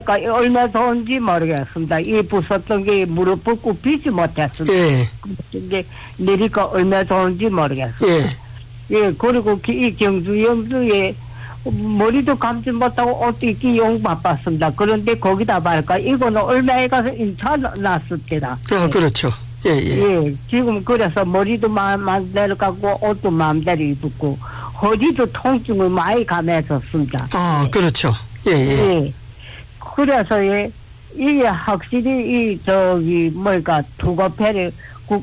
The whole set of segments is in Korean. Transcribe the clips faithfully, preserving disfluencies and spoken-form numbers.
그러니까 얼마 좋은지 모르겠습니다. 이 부쉈던 게 무릎을 굽히지 못했습니다. 예. 이게 내리까 얼마 좋은지 모르겠습니다. 예. 예, 그리고 이 경주 영주에 머리도 감지 못하고 옷도 입기 용 바빴습니다. 그런데 거기다 말까 이거는 얼마에 가서 인차 났을 때다. 아, 그렇죠. 예, 예. 예, 지금 그래서 머리도 마음대로 갖고 옷도 마음대로 입고 허리도 통증을 많이 감했었습니다. 아, 그렇죠. 예, 예. 예. 그래서 예, 이게 확실히 이 저기 뭐랄까 투고패를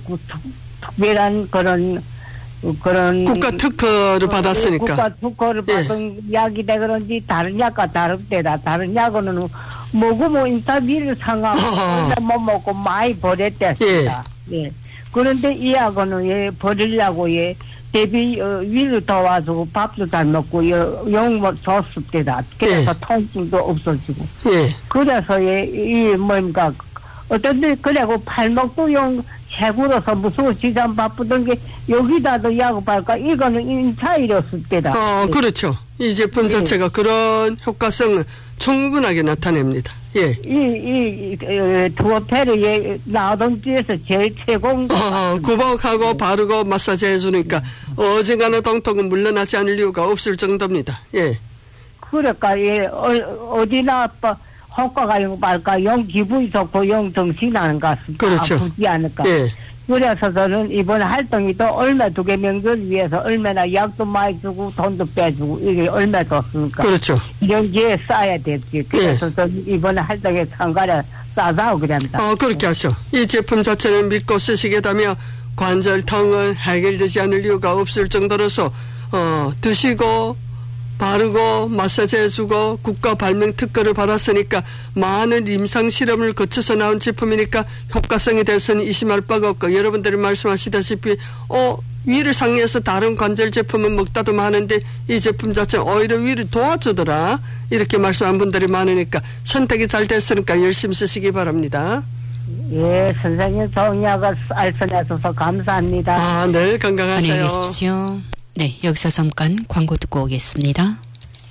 특별한 그런 그런 국가 특허를 받았으니까. 국가 특허를 받은 예. 약이다 그런지 다른 약과 다르대다. 다른 약은 먹으면 인터뷰를 상하고 못 먹고 많이 버렸댔습니다. 예. 예. 그런데 이 약은 예 버리려고 예 대비 어, 위를 도와주고 밥도 잘 먹고 용 줬습니다. 그래서 예. 통증도 없어지고. 예. 그래서 예, 이 뭡니까 어떤데 그래고 팔목도 용 해구로서 무서워 지참 바쁘던 게 여기다도 약을할까 이거는 인차 잃었을 때다. 어, 그렇죠. 이 제품 예. 자체가 그런 효과성을 충분하게 나타냅니다. 예. 이, 이, 이 두어페르 예, 나오던 중에서 제일 최고인 거. 어, 구복하고 바르고 마사지 해주니까 어지간한 통통은 물러나지 않을 이유가 없을 정도입니다. 예. 그러니까 예, 어, 어디나 효과가 용 말까 용 기분이 좋고 용 정신이 나는 것 같습니다. 그렇죠. 아프지 않을까. 예. 그래서 저는 이번 활동이 또 얼마 두 개 명절 위해서 얼마나 약도 많이 주고 돈도 빼주고 이게 얼마 줬습니까? 그렇죠. 이런 게 쌓아야 되지. 그래서 예. 저는 이번 활동에 참가를 싸자고 그럽니다. 어, 그렇게 하죠. 이 제품 자체는 믿고 쓰시겠다며 관절통은 해결되지 않을 이유가 없을 정도로서 어, 드시고 바르고 마사지 해주고 국가 발명 특허를 받았으니까 많은 임상 실험을 거쳐서 나온 제품이니까 효과성에 대해서는 의심할 바가 없고 여러분들이 말씀하시다시피 어 위를 상해서 다른 관절 제품은 먹다도 많은데 이 제품 자체는 오히려 위를 도와주더라 이렇게 말씀한 분들이 많으니까 선택이 잘 됐으니까 열심히 쓰시기 바랍니다. 예, 선생님 좋은 약을 알려주셔서 감사합니다. 아, 네, 건강하세요. 안녕히 계십시오. 네, 여기서 잠깐 광고 듣고 오겠습니다.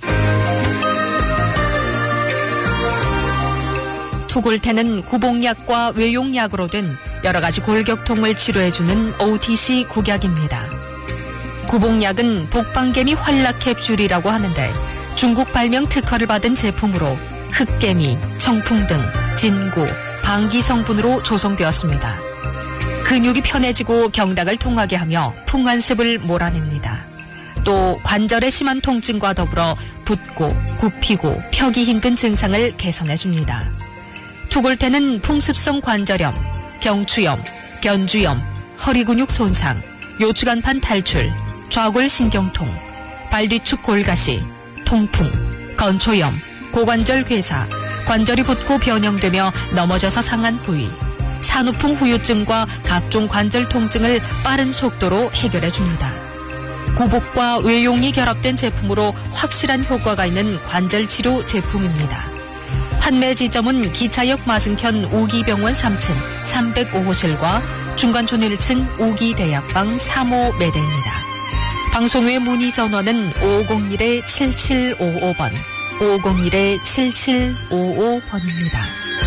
투골테는 구복약과 외용약으로 된 여러 가지 골격통을 치료해주는 오티씨 국약입니다. 구복약은 복방개미 활락 캡슐이라고 하는데 중국 발명 특허를 받은 제품으로 흑개미, 청풍 등 진구, 방기 성분으로 조성되었습니다. 근육이 편해지고 경락을 통하게 하며 풍한습을 몰아냅니다. 또 관절의 심한 통증과 더불어 붓고 굽히고 펴기 힘든 증상을 개선해줍니다. 투골테는 풍습성 관절염, 경추염, 견주염, 허리근육 손상, 요추간판 탈출, 좌골신경통, 발뒤축 골가시, 통풍, 건초염, 고관절 괴사, 관절이 붓고 변형되며 넘어져서 상한 부위, 산후풍 후유증과 각종 관절 통증을 빠른 속도로 해결해줍니다. 구복과 외용이 결합된 제품으로 확실한 효과가 있는 관절치료 제품입니다. 판매 지점은 기차역 맞은편 우기병원 삼 층 삼백오 호실과 중간촌 일 층 우기대약방 삼 호 매대입니다. 방송 외 문의 전화는 오공일 칠칠오오 번, 오공일 칠칠오오 번입니다.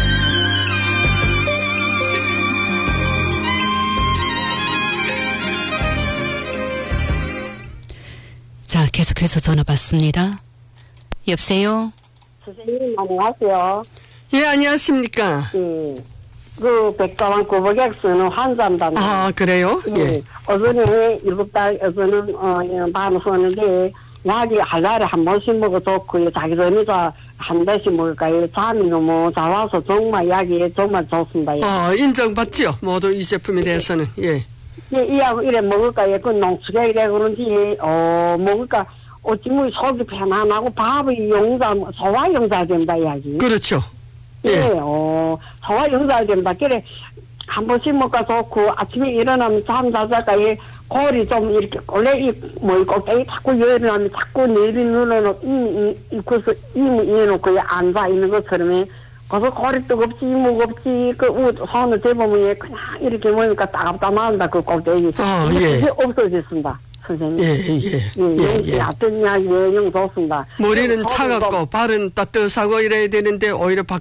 자, 계속해서 전화 받습니다. 여보세요? 선생님, 안녕하세요. 예, 안녕하십니까? 예. 그, 백다방 구복약 쓰는 환자입니다. 아, 그래요? 예. 예. 어제는 일곱 달, 어제는, 어, 밤 쓰는데, 약이 한 달에 한 번씩 먹어 좋고요. 자기 전에도 한 달씩 먹을까요? 잠이 너무 잘 와서 정말 약이 정말 좋습니다. 예. 어, 인정받지요. 모두 이 제품에 대해서는. 예. 예, 이 약 이래 먹을까요? 그 농축약 이래 그런지, 어, 먹을까? 어찌 뭐 속이 편안하고 밥이 용자, 소화 용자 된다, 이야기. 그렇죠. 예. 예, 어, 소화 용자 된다. 그래, 한 번씩 먹가 좋고, 아침에 일어나면 잠 자다가, 예, 골이 좀 이렇게, 원래 이, 뭐, 꼭대기 자꾸 열어나면 자꾸 내리 눌러놓고, 이, 이, 이, 그래서 이미 이어놓고, 앉아 있는 것처럼, 그래서 골이 뜨겁지, 무겁지, 그, 우, 손을 대보면, 그냥 이렇게 모니까 따갑다 말한다, 그 꼭대기. 아, 이게 예. 없어졌습니다. 선생님. 예, 예. 예, 예, 예. 어떤 약 영양 좋습니다. 머리는 그리고 차갑고 발은 따뜻하고 이래야 되는데 오히려